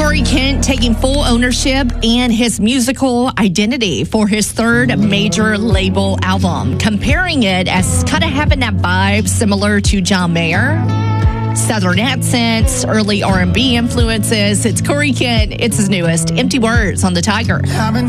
Corey Kent taking full ownership and his musical identity for his third major label album, comparing it as kind of having that vibe similar to John Mayer. Southern accents, early R&B influences. It's Corey Kent. It's his newest, Empty Words on the Tiger.